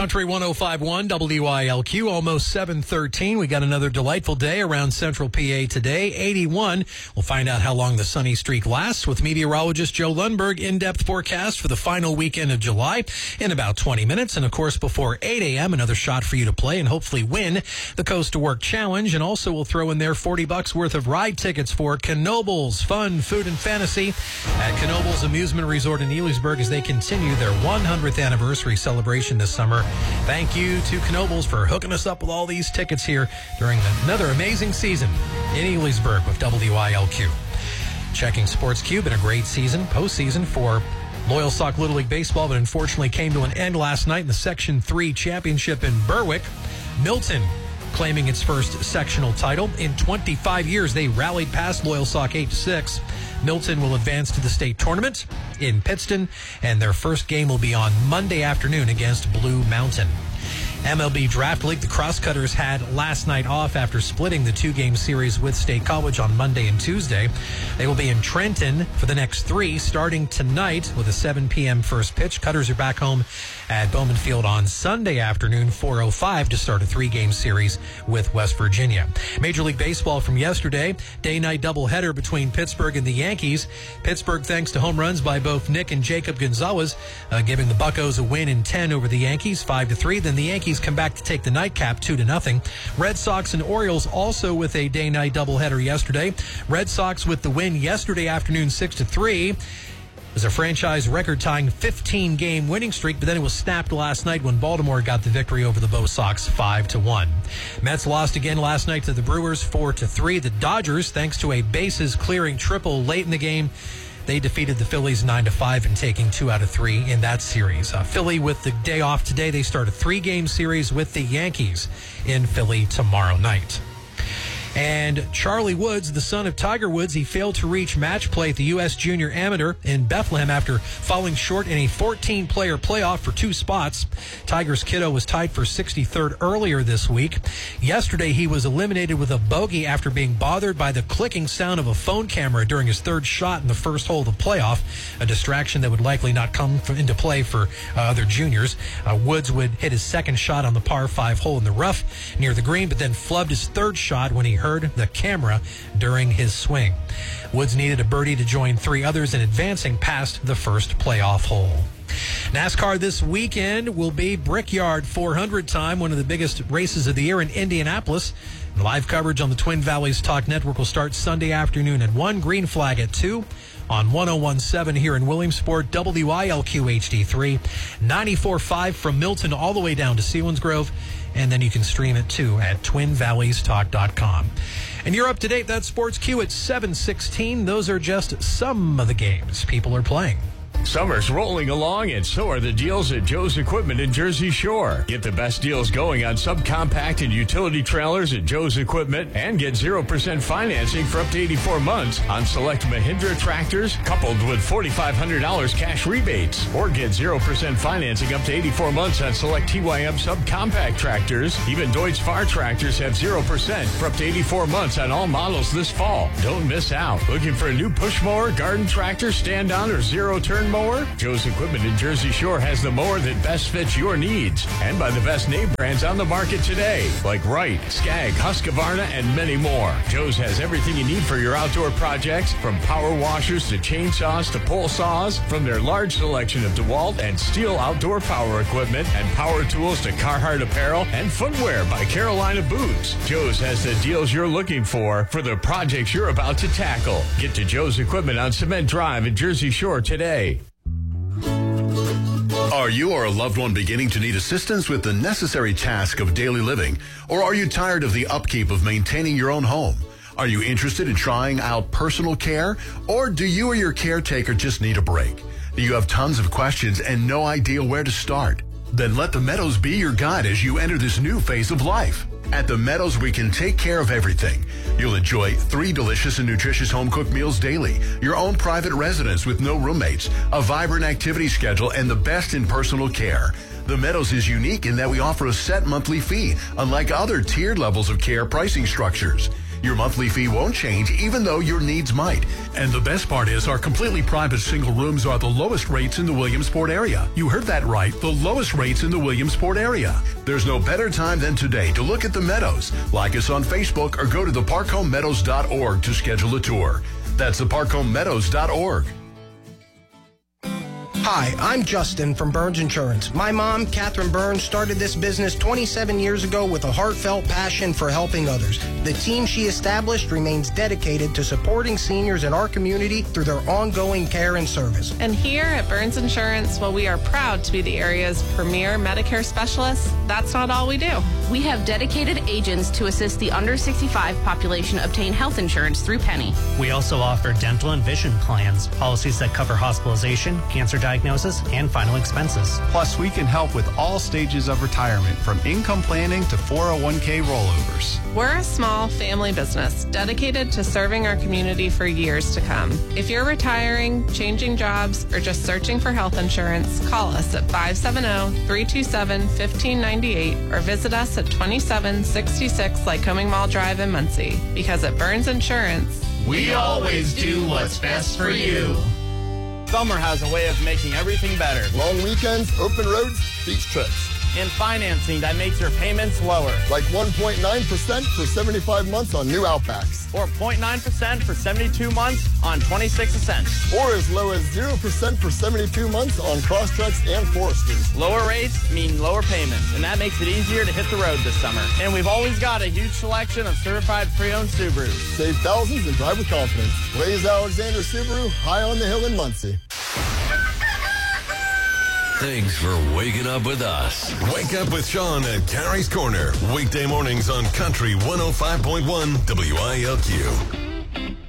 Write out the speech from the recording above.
Country 105.1 WILQ, almost 7:13. We got another delightful day around Central PA today, 81. We'll find out how long the sunny streak lasts with meteorologist Joe Lundberg. In-depth forecast for the final weekend of July in about 20 minutes. And, of course, before 8 a.m., another shot for you to play and hopefully win the Coast to Work Challenge. And also we'll throw in there $40 worth of ride tickets for Knoebels Fun, Food, and Fantasy at Knoebels Amusement Resort in Elysburg as they continue their 100th anniversary celebration this summer. Thank you to Knoebels for hooking us up with all these tickets here during another amazing season in Elysburg with WILQ. Checking Sports Q, been a great season, postseason for Loyalsock Little League Baseball, but unfortunately came to an end last night in the Section 3 championship in Berwick. Milton claiming its first sectional title. In 25 years, they rallied past Loyalsock 8-6. Milton will advance to the state tournament in Pittston, and their first game will be on Monday afternoon against Blue Mountain. MLB Draft League, the Crosscutters had last night off after splitting the two-game series with State College on Monday and Tuesday. They will be in Trenton for the next three, starting tonight with a 7 p.m. first pitch. Cutters are back home at Bowman Field on Sunday afternoon, 4:05, to start a three-game series with West Virginia. Major League Baseball from yesterday, day-night doubleheader between Pittsburgh and the Yankees. Pittsburgh, thanks to home runs by both Nick and Jacob Gonzalez, giving the Buccos a win in 10 over the Yankees, 5-3. Then the Yankees come back to take the nightcap 2-0. Red Sox and Orioles also with a day-night doubleheader yesterday. Red Sox with the win yesterday afternoon, 6-3. It was a franchise record-tying 15-game winning streak, but then it was snapped last night when Baltimore got the victory over the Bo Sox 5-1. Mets lost again last night to the Brewers 4-3. The Dodgers, thanks to a bases-clearing triple late in the game, they defeated the Phillies 9-5 and taking 2 out of 3 in that series. Philly with the day off today. They start a 3-game series with the Yankees in Philly tomorrow night. And Charlie Woods, the son of Tiger Woods, he failed to reach match play at the U.S. Junior Amateur in Bethlehem after falling short in a 14-player playoff for 2 spots. Tiger's kiddo was tied for 63rd earlier this week. Yesterday, he was eliminated with a bogey after being bothered by the clicking sound of a phone camera during his third shot in the first hole of the playoff, a distraction that would likely not come into play for other juniors. Woods would hit his second shot on the par 5 hole in the rough near the green, but then flubbed his third shot when he heard the camera during his swing. Woods needed a birdie to join 3 others in advancing past the first playoff hole. NASCAR this weekend will be Brickyard 400 time, one of the biggest races of the year in Indianapolis. Live coverage on the Twin Valleys Talk Network will start Sunday afternoon at 1, green flag at 2. On 101.7 here in Williamsport, WILQ HD3, 94.5 from Milton all the way down to Selinsgrove, and then you can stream it too at TwinValleysTalk.com. And you're up to date. That's Sports Q at 7:16. Those are just some of the games people are playing. Summer's rolling along, and so are the deals at Joe's Equipment in Jersey Shore. Get the best deals going on subcompact and utility trailers at Joe's Equipment, and get 0% financing for up to 84 months on select Mahindra tractors, coupled with $4,500 cash rebates. Or get 0% financing up to 84 months on select TYM subcompact tractors. Even Deutz Fahr tractors have 0% for up to 84 months on all models this fall. Don't miss out. Looking for a new push mower, garden tractor, stand-on, or zero-turn mower? Joe's Equipment in Jersey Shore has the mower that best fits your needs, and by the best name brands on the market today, like Wright, Skag, Husqvarna, and many more. Joe's has everything you need for your outdoor projects, from power washers to chainsaws to pole saws, from their large selection of DeWalt and Steel outdoor power equipment and power tools to Carhartt apparel and footwear by Carolina Boots. Joe's has the deals you're looking for the projects you're about to tackle. Get to Joe's Equipment on Cement Drive in Jersey Shore today. Are you or a loved one beginning to need assistance with the necessary task of daily living? Or are you tired of the upkeep of maintaining your own home? Are you interested in trying out personal care? Or do you or your caretaker just need a break? Do you have tons of questions and no idea where to start? Then let the Meadows be your guide as you enter this new phase of life. At the Meadows, we can take care of everything. You'll enjoy 3 delicious and nutritious home-cooked meals daily, your own private residence with no roommates, a vibrant activity schedule, and the best in personal care. The Meadows is unique in that we offer a set monthly fee, unlike other tiered levels of care pricing structures. Your monthly fee won't change even though your needs might. And the best part is our completely private single rooms are the lowest rates in the Williamsport area. You heard that right, the lowest rates in the Williamsport area. There's no better time than today to look at the Meadows. Like us on Facebook or go to theparkhomemeadows.org to schedule a tour. That's theparkhomemeadows.org. Hi, I'm Justin from Burns Insurance. My mom, Catherine Burns, started this business 27 years ago with a heartfelt passion for helping others. The team she established remains dedicated to supporting seniors in our community through their ongoing care and service. And here at Burns Insurance, while we are proud to be the area's premier Medicare specialists, that's not all we do. We have dedicated agents to assist the under 65 population obtain health insurance through Penny. We also offer dental and vision plans, policies that cover hospitalization, cancer diagnosis, and final expenses. Plus, we can help with all stages of retirement, from income planning to 401k rollovers. We're a small family business dedicated to serving our community for years to come. If you're retiring, changing jobs, or just searching for health insurance, call us at 570-327-1598 or visit us at 2766 Lycoming Mall Drive in Muncie. Because at Burns Insurance, we always do what's best for you. Summer has a way of making everything better. Long weekends, open roads, beach trips. And financing that makes your payments lower. Like 1.9% for 75 months on new Outbacks. Or 0.9% for 72 months on 26 Ascents. Or as low as 0% for 72 months on Crosstreks and Foresters. Lower rates mean lower payments, and that makes it easier to hit the road this summer. And we've always got a huge selection of certified pre-owned Subarus. Save thousands and drive with confidence. Blaze Alexander Subaru, high on the hill in Muncie. Thanks for waking up with us. Wake up with Sean at Carrie's Corner. Weekday mornings on Country 105.1 WILQ.